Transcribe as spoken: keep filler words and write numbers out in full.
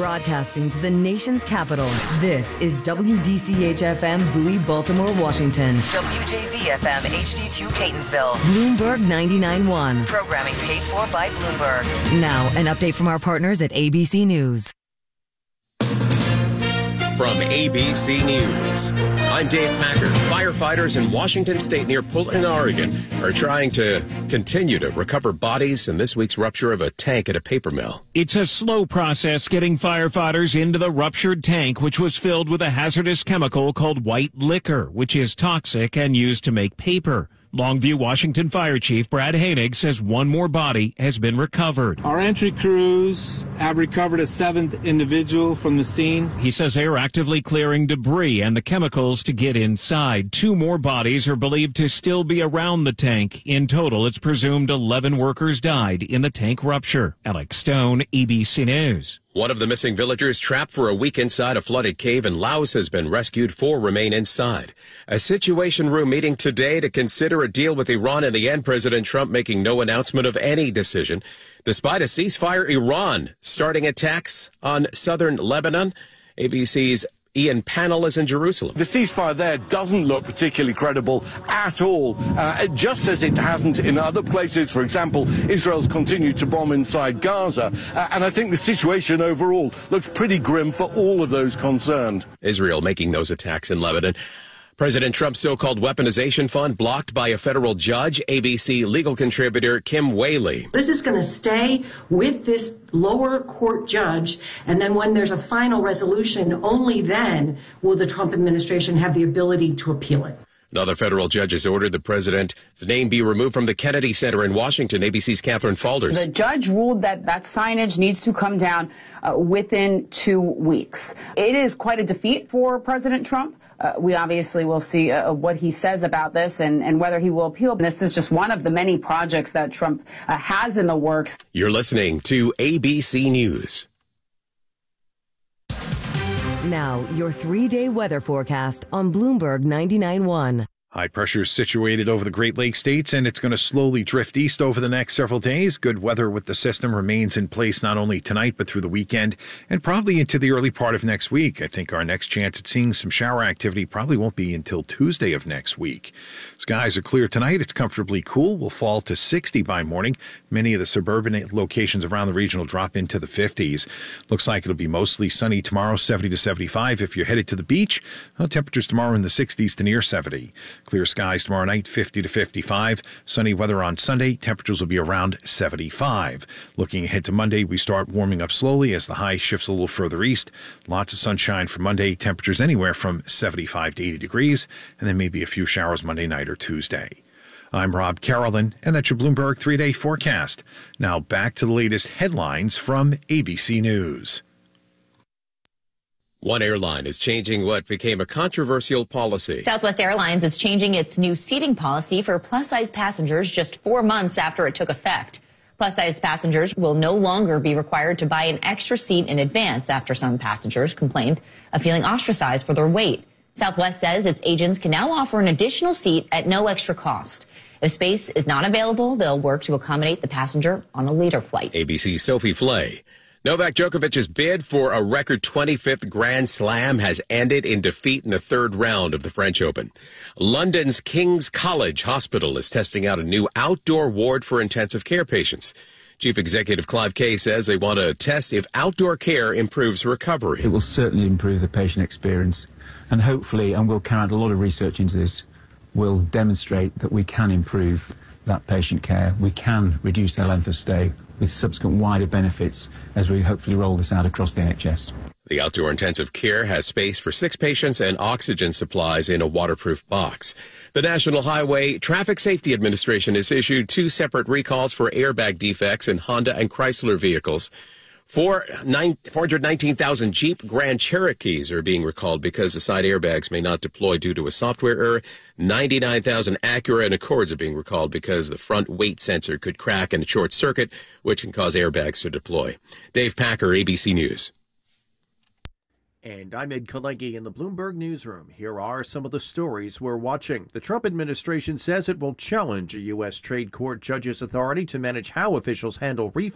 Broadcasting to the nation's capital, this is W D C H F M Bowie, Baltimore, Washington. W J Z F M H D two Catonsville. Bloomberg ninety-nine point one. Programming paid for by Bloomberg. Now, an update from our partners at A B C News. From A B C News, I'm Dave Packer. Firefighters in Washington State near Portland, Oregon, are trying to continue to recover bodies in this week's rupture of a tank at a paper mill. It's a slow process getting firefighters into the ruptured tank, which was filled with a hazardous chemical called white liquor, which is toxic and used to make paper. Longview, Washington Fire Chief Brad Hainig says one more body has been recovered. Our entry crews have recovered a seventh individual from the scene. He says they are actively clearing debris and the chemicals to get inside. Two more bodies are believed to still be around the tank. In total, it's presumed eleven workers died in the tank rupture. Alex Stone, A B C News. One of the missing villagers trapped for a week inside a flooded cave in Laos has been rescued. Four remain inside. A Situation Room meeting today to consider a deal with Iran in the end. President Trump making no announcement of any decision. Despite a ceasefire, Iran starting attacks on southern Lebanon. A B C's Ian Pannell is in Jerusalem. The ceasefire there doesn't look particularly credible at all, uh, just as it hasn't in other places. For example, Israel's continued to bomb inside Gaza, uh, and I think the situation overall looks pretty grim for all of those concerned. Israel making those attacks in Lebanon. President Trump's so-called weaponization fund blocked by a federal judge. A B C legal contributor Kim Whaley. This is going to stay with this lower court judge, and then when there's a final resolution, only then will the Trump administration have the ability to appeal it. Another federal judge has ordered the president's name be removed from the Kennedy Center in Washington. A B C's Catherine Falders. The judge ruled that that signage needs to come down uh, within two weeks. It is quite a defeat for President Trump. Uh, we obviously will see uh, what he says about this and, and whether he will appeal. This is just one of the many projects that Trump uh, has in the works. You're listening to A B C News. Now, your three-day weather forecast on Bloomberg ninety-nine point one. High pressure is situated over the Great Lakes states, and it's going to slowly drift east over the next several days. Good weather with the system remains in place not only tonight, but through the weekend and probably into the early part of next week. I think our next chance at seeing some shower activity probably won't be until Tuesday of next week. Skies are clear tonight. It's comfortably cool. Will fall to sixty by morning. Many of the suburban locations around the region will drop into the fifties. Looks like it'll be mostly sunny tomorrow, seventy to seventy-five. If you're headed to the beach, well, temperatures tomorrow in the sixties to near seventy. Clear skies tomorrow night, fifty to fifty-five. Sunny weather on Sunday. Temperatures will be around seventy-five. Looking ahead to Monday, we start warming up slowly as the high shifts a little further east. Lots of sunshine for Monday. Temperatures anywhere from seventy-five to eighty degrees, and then maybe a few showers Monday night or Tuesday. I'm Rob Carolyn, and that's your Bloomberg three-day forecast. Now back to the latest headlines from A B C News. One airline is changing what became a controversial policy. Southwest Airlines is changing its new seating policy for plus-size passengers just four months after it took effect. Plus-size passengers will no longer be required to buy an extra seat in advance after some passengers complained of feeling ostracized for their weight. Southwest says its agents can now offer an additional seat at no extra cost. If space is not available, they'll work to accommodate the passenger on a later flight. A B C's Sophie Flay. Novak Djokovic's bid for a record twenty-fifth Grand Slam has ended in defeat in the third round of the French Open. London's King's College Hospital is testing out a new outdoor ward for intensive care patients. Chief Executive Clive Kay says they want to test if outdoor care improves recovery. It will certainly improve the patient experience, and hopefully, and we'll carry out a lot of research into this, will demonstrate that we can improve that patient care. We can reduce their length of stay with subsequent wider benefits as we hopefully roll this out across the N H S. The outdoor intensive care has space for six patients and oxygen supplies in a waterproof box. The National Highway Traffic Safety Administration has issued two separate recalls for airbag defects in Honda and Chrysler vehicles. four hundred nineteen thousand Jeep Grand Cherokees are being recalled because the side airbags may not deploy due to a software error. ninety-nine thousand Acura and Accords are being recalled because the front weight sensor could crack and short circuit, which can cause airbags to deploy. Dave Packer, A B C News. And I'm Ed Kalegi in the Bloomberg Newsroom. Here are some of the stories we're watching. The Trump administration says it will challenge a U S trade court judge's authority to manage how officials handle refunds